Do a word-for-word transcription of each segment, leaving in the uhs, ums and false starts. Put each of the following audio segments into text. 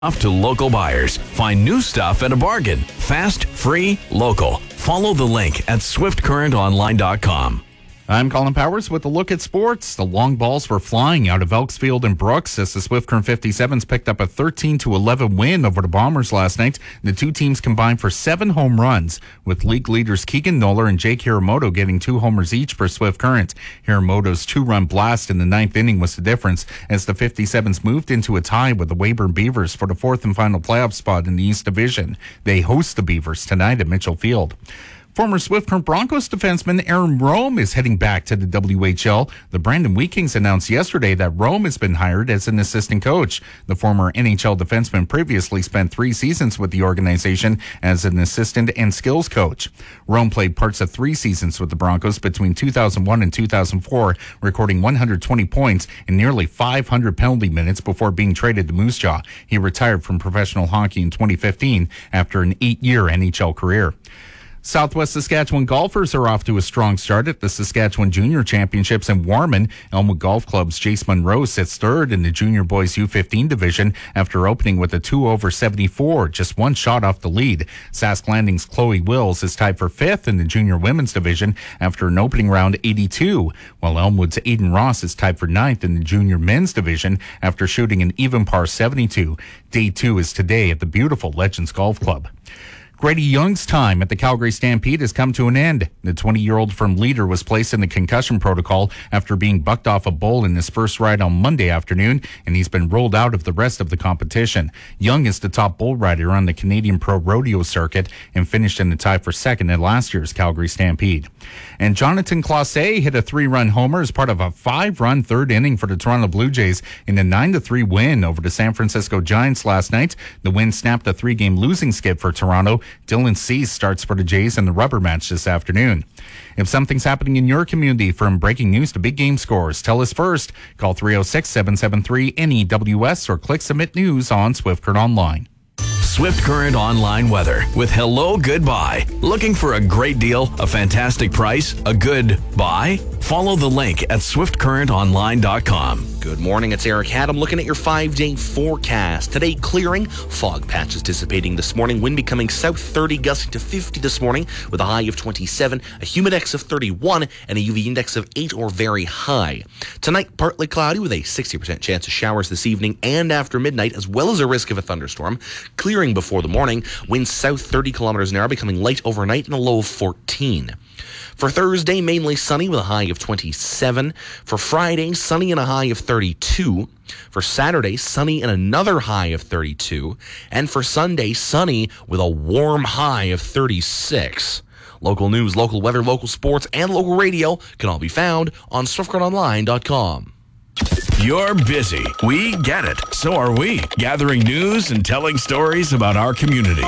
Off to local buyers. Find new stuff at a bargain. Fast, free, local. Follow the link at swift current online dot com. I'm Colin Powers with a look at sports. The long balls were flying out of Elks Field and Brooks as the Swift Current fifty-sevens picked up a thirteen to eleven win over the Bombers last night. The two teams combined for seven home runs, with league leaders Keegan Noller and Jake Hiramoto getting two homers each for Swift Current. Hiramoto's two-run blast in the ninth inning was the difference as the fifty-sevens moved into a tie with the Weyburn Beavers for the fourth and final playoff spot in the East Division. They host the Beavers tonight at Mitchell Field. Former Swift Current Broncos defenseman Aaron Rome is heading back to the W H L. The Brandon Wheat announced yesterday that Rome has been hired as an assistant coach. The former N H L defenseman previously spent three seasons with the organization as an assistant and skills coach. Rome played parts of three seasons with the Broncos between two thousand one and two thousand four, recording one hundred twenty points and nearly five hundred penalty minutes before being traded to Moose Jaw. He retired from professional hockey in twenty fifteen after an eight-year N H L career. Southwest Saskatchewan golfers are off to a strong start at the Saskatchewan Junior Championships in Warman. Elmwood Golf Club's Jace Monroe sits third in the Junior Boys U fifteen division after opening with a two over seventy-four, just one shot off the lead. Sask Landing's Chloe Wills is tied for fifth in the Junior Women's division after an opening round eighty-two, while Elmwood's Aiden Ross is tied for ninth in the Junior Men's division after shooting an even par seventy-two. Day two is today at the beautiful Legends Golf Club. Grady Young's time at the Calgary Stampede has come to an end. The twenty-year-old from Leader was placed in the concussion protocol after being bucked off a bull in his first ride on Monday afternoon, and he's been rolled out of the rest of the competition. Young is the top bull rider on the Canadian Pro Rodeo circuit and finished in the tie for second at last year's Calgary Stampede. And Jonathan Clausse hit a three-run homer as part of a five-run third inning for the Toronto Blue Jays in a nine to three win over the San Francisco Giants last night. The win snapped a three-game losing skid for Toronto. Dylan Cease starts for the Jays in the rubber match this afternoon. If something's happening in your community, from breaking news to big game scores, tell us first. Call three oh six, seven seven three, N E W S or click Submit News on Swift Current Online. Swift Current Online weather with Hello Goodbye. Looking for a great deal, a fantastic price, a good buy? Follow the link at swift current online dot com. Good morning, it's Eric Haddam looking at your five-day forecast. Today, clearing, fog patches dissipating this morning, wind becoming south thirty, gusting to fifty this morning with a high of twenty-seven, a humidex of thirty-one, and a U V index of eight or very high. Tonight, partly cloudy with a sixty percent chance of showers this evening and after midnight, as well as a risk of a thunderstorm. Clearing before the morning, wind south thirty kilometers an hour, becoming light overnight and a low of fourteen. For Thursday, mainly sunny with a high of twenty-seven. For Friday, sunny and a high of thirty-two. For Saturday, sunny and another high of thirty-two. And for Sunday, sunny with a warm high of thirty-six. Local news, local weather, local sports, and local radio can all be found on swift current online dot com. You're busy. We get it. So are we. Gathering news and telling stories about our community.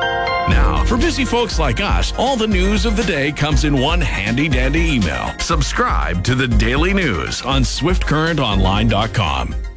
Now, for busy folks like us, all the news of the day comes in one handy-dandy email. Subscribe to the Daily News on swift current online dot com.